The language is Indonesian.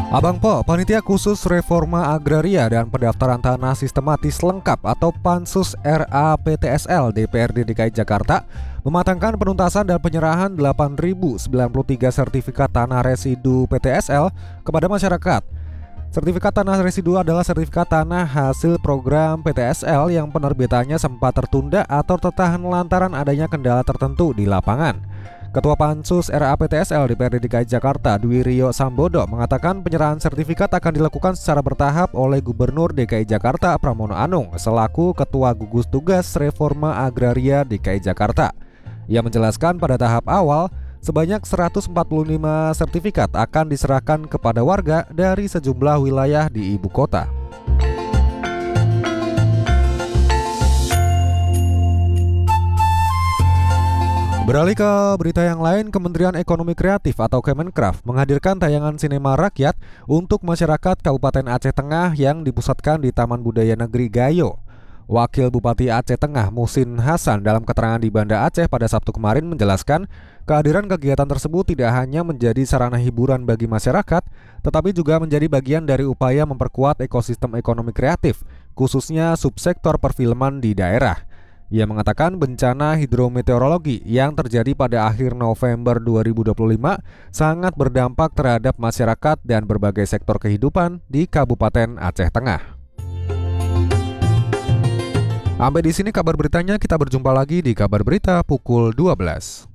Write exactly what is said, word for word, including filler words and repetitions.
Abang Po, Panitia Khusus Reforma Agraria dan Pendaftaran Tanah Sistematis Lengkap atau Pansus R A P T S L D P R D D K I Jakarta mematangkan penuntasan dan penyerahan delapan ribu sembilan puluh tiga sertifikat tanah residu P T S L kepada masyarakat. Sertifikat tanah residu adalah sertifikat tanah hasil program P T S L yang penerbitannya sempat tertunda atau tertahan lantaran adanya kendala tertentu di lapangan. Ketua Pansus R A P T S L D P R D D K I Jakarta, Dwi Rio Sambodo, mengatakan penyerahan sertifikat akan dilakukan secara bertahap oleh Gubernur D K I Jakarta Pramono Anung selaku Ketua Gugus Tugas Reforma Agraria D K I Jakarta. Ia menjelaskan pada tahap awal sebanyak seratus empat puluh lima sertifikat akan diserahkan kepada warga dari sejumlah wilayah di ibu kota. Beralih ke berita yang lain, Kementerian Ekonomi Kreatif atau Kemenkraf menghadirkan tayangan sinema rakyat untuk masyarakat Kabupaten Aceh Tengah yang dipusatkan di Taman Budaya Negeri Gayo. Wakil Bupati Aceh Tengah Musin Hasan dalam keterangan di Banda Aceh pada Sabtu kemarin menjelaskan kehadiran kegiatan tersebut tidak hanya menjadi sarana hiburan bagi masyarakat, tetapi juga menjadi bagian dari upaya memperkuat ekosistem ekonomi kreatif, khususnya subsektor perfilman di daerah. Ia mengatakan bencana hidrometeorologi yang terjadi pada akhir November dua ribu dua puluh lima sangat berdampak terhadap masyarakat dan berbagai sektor kehidupan di Kabupaten Aceh Tengah. Sampai di sini kabar beritanya, kita berjumpa lagi di kabar berita pukul dua belas.